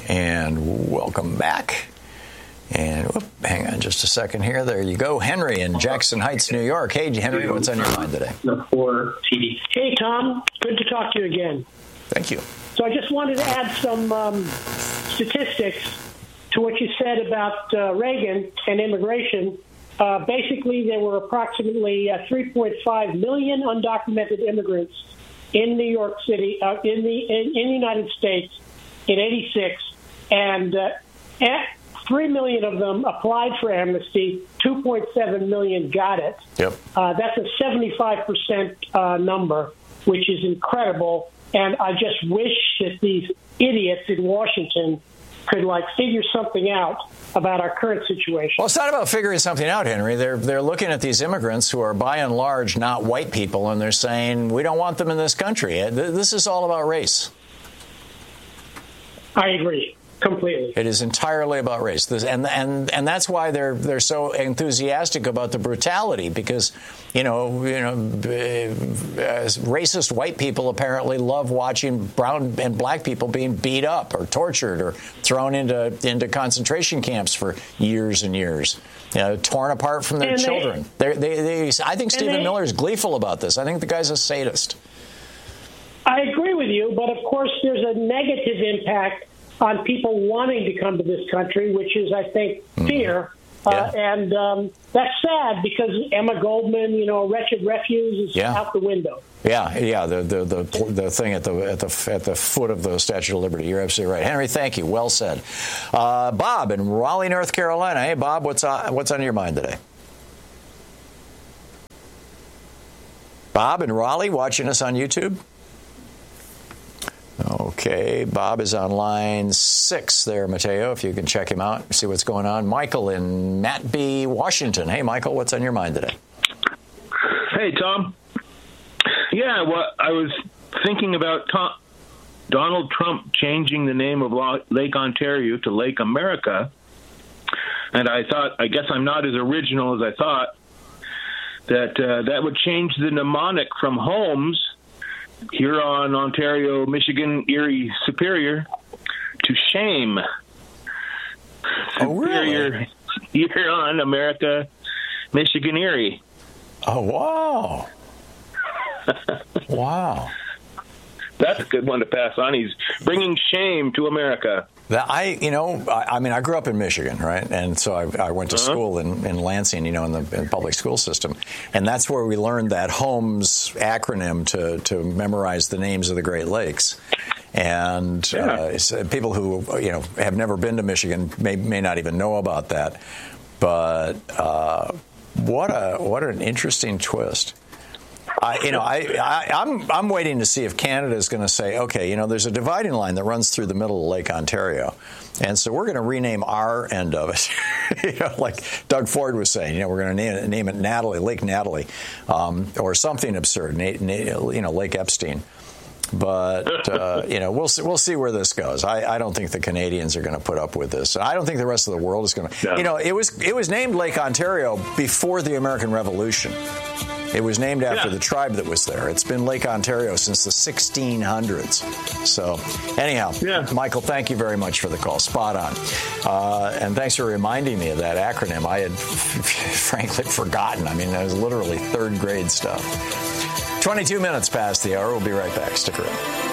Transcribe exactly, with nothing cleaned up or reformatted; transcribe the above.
And welcome back. And whoop, hang on just a second here. There you go. Henry in Jackson Heights, New York. Hey, Henry, what's on your mind today? Hey, Tom. Good to talk to you again. Thank you. So I just wanted to add some um, statistics to what you said about uh, Reagan and immigration. Uh, basically, there were approximately uh, three point five million undocumented immigrants in New York City, uh, in the in, in the United States in eighty-six, and uh, at three million of them applied for amnesty. two point seven million got it. Yep. Uh, that's a seventy-five percent uh, number, which is incredible. And I just wish that these idiots in Washington could, like, figure something out about our current situation. Well, it's not about figuring something out, Henry. They're they're looking at these immigrants who are, by and large, not white people, and they're saying, we don't want them in this country. This is all about race. I agree. Completely. It is entirely about race, this, and and and that's why they're they're so enthusiastic about the brutality, because you know you know uh, racist white people apparently love watching brown and black people being beat up or tortured or thrown into into concentration camps for years and years, you know, torn apart from their and children. They, they, they, I think Stephen they, Miller is gleeful about this. I think the guy's a sadist. I agree with you, but of course there's a negative impact on people wanting to come to this country, which is, I think, fear. Yeah. Uh, and um, that's sad because Emma Goldman, you know, a wretched refuse is yeah. out the window. Yeah, yeah, the the the the thing at the at the at the foot of the Statue of Liberty. You're absolutely right, Henry. Thank you. Well said. Uh, Bob in Raleigh, North Carolina. Hey, Bob, what's on, what's on your mind today? Bob in Raleigh, watching us on YouTube. Okay, Bob is on line six there, Mateo, if you can check him out, see what's going on. Michael in Matby, Washington. Hey, Michael, what's on your mind today? Hey, Tom. Yeah, well, I was thinking about Tom, Donald Trump changing the name of Lake Ontario to Lake America, and I thought, I guess I'm not as original as I thought, that uh, that would change the mnemonic from Holmes, Huron, Ontario, Michigan, Erie, Superior, to shame. Oh, really? Superior, Huron, America, Michigan, Erie. Oh, wow. Wow. That's a good one to pass on. He's bringing shame to America. That I, you know, I, I mean, I grew up in Michigan, right? And so I, I went to uh-huh. school in, in Lansing, you know, in the, in the public school system. And that's where we learned that Holmes acronym to, to memorize the names of the Great Lakes. And yeah. uh, people who, you know, have never been to Michigan may, may not even know about that. But uh, what a what an interesting twist. Uh, you know, I, I, I'm I'm waiting to see if Canada is going to say, okay, you know, there's a dividing line that runs through the middle of Lake Ontario, and so we're going to rename our end of it. You know, like Doug Ford was saying, you know, we're going to name it, name it Natalie, Lake Natalie, um, or something absurd, na- na- you know, Lake Epstein. But uh, you know, we'll see, we'll see where this goes. I, I don't think the Canadians are going to put up with this. I don't think the rest of the world is going to. No. You know, it was it was named Lake Ontario before the American Revolution. It was named after yeah. the tribe that was there. It's been Lake Ontario since the sixteen hundreds. So, anyhow, yeah. Michael, thank you very much for the call. Spot on. Uh, and thanks for reminding me of that acronym. I had, frankly, forgotten. I mean, that was literally third grade stuff. twenty-two minutes past the hour. We'll be right back. Stick around.